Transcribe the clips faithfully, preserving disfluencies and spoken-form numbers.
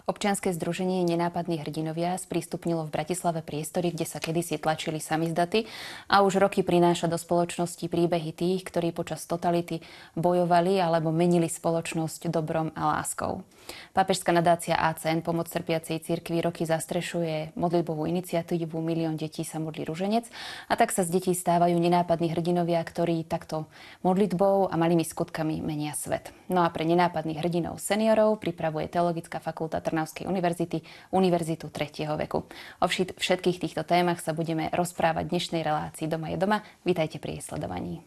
Občianske združenie Nenápadní hrdinovia sprístupnilo v Bratislave priestory, kde sa kedysi tlačili samizdaty a už roky prináša do spoločnosti príbehy tých, ktorí počas totality bojovali alebo menili spoločnosť dobrom a láskou. Pápežská nadácia á cé en Pomoc trpiacej cirkvi roky zastrešuje modlitbovú iniciatívu Milión detí sa modlí ruženec a tak sa z detí stávajú nenápadní hrdinovia, ktorí takto modlitbou a malými skutkami menia svet. No a pre nenápadných hrdinov seniorov pripravuje Teologická fakulta Trnavskej univerzity Univerzitu tretieho veku. O všetkých týchto témach sa budeme rozprávať v dnešnej relácii Doma je doma. Vítajte pri jej sledovaní.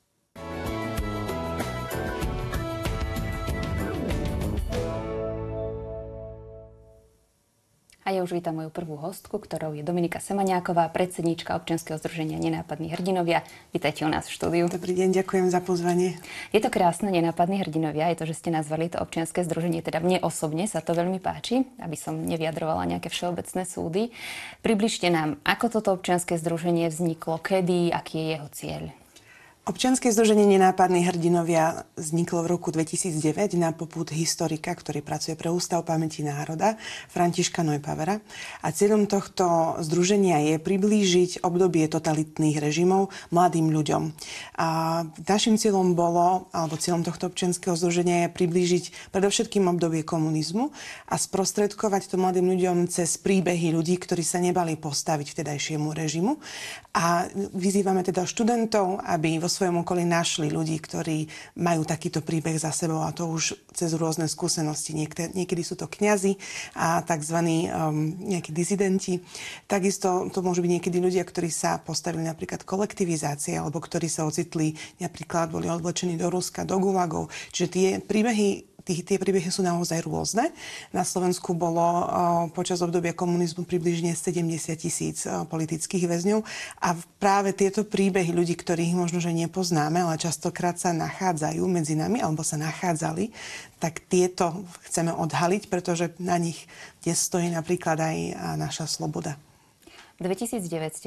A ja už vítam moju prvú hostku, ktorou je Dominika Semaniáková, predsedníčka občianskeho združenia Nenápadní hrdinovia. Vítajte u nás v štúdiu. Dobrý deň, ďakujem za pozvanie. Je to krásne, Nenápadní hrdinovia, je to, že ste nazvali to občianske združenie, teda mne osobne sa to veľmi páči, aby som nevyjadrovala nejaké všeobecné súdy. Približte nám, ako toto občianske združenie vzniklo, kedy, aký je jeho cieľ. Občianske združenie Nenápadní hrdinovia vzniklo v roku dvetisícdeväť na popud historika, ktorý pracuje pre Ústav pamäti národa, Františka Neupavera. A cieľom tohto združenia je priblížiť obdobie totalitných režimov mladým ľuďom. A našim cieľom bolo, alebo cieľom tohto občianskeho združenia je priblížiť predovšetkým obdobie komunizmu a sprostredkovať to mladým ľuďom cez príbehy ľudí, ktorí sa nebali postaviť vtedajšiemu režimu. A vyzývame teda študentov, aby vo svojom okolí našli ľudí, ktorí majú takýto príbeh za sebou, a to už cez rôzne skúsenosti. Niekde, niekedy sú to kňazi a tzv. Um, nejakí dizidenti. Takisto to môžu byť niekedy ľudia, ktorí sa postavili napríklad kolektivizácie, alebo ktorí sa ocitli, napríklad boli odvlečení do Ruska, do gulagov. Čiže tie príbehy Tí, tie príbehy sú naozaj rôzne. Na Slovensku bolo o, počas obdobia komunizmu približne sedemdesiat tisíc o, politických väzňov a práve tieto príbehy ľudí, ktorých možno, že nepoznáme, ale častokrát sa nachádzajú medzi nami alebo sa nachádzali, tak tieto chceme odhaliť, pretože na nich dnes stojí napríklad aj naša sloboda. dvetisícdeväť ste